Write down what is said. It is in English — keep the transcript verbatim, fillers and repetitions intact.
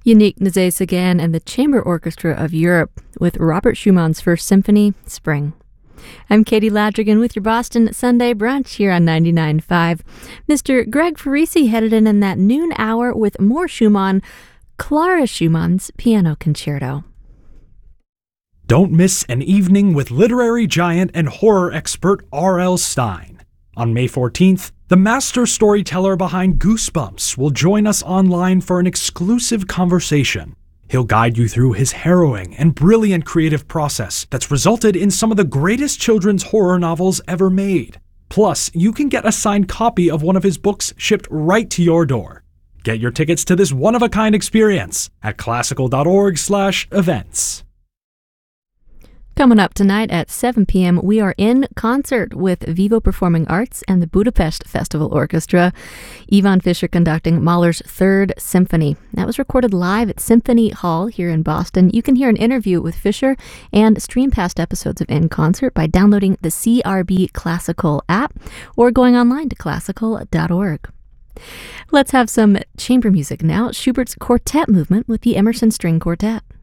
Unique Nézet-Séguin and the Chamber Orchestra of Europe with Robert Schumann's First Symphony, Spring. I'm Katie Ladrigan with your Boston Sunday Brunch here on ninety-nine point five. Mister Greg Farisi headed in in that noon hour with more Schumann, Clara Schumann's Piano Concerto. Don't miss an evening with literary giant and horror expert R L. Stine. On May fourteenth, the master storyteller behind Goosebumps will join us online for an exclusive conversation. He'll guide you through his harrowing and brilliant creative process that's resulted in some of the greatest children's horror novels ever made. Plus, you can get a signed copy of one of his books shipped right to your door. Get your tickets to this one-of-a-kind experience at classical.org slash events. Coming up tonight at seven p.m., we are in concert with Vivo Performing Arts and the Budapest Festival Orchestra. Ivan Fischer conducting Mahler's Third Symphony. That was recorded live at Symphony Hall here in Boston. You can hear an interview with Fischer and stream past episodes of In Concert by downloading the C R B Classical app or going online to classical dot org. Let's have some chamber music now. Schubert's Quartet Movement with the Emerson String Quartet.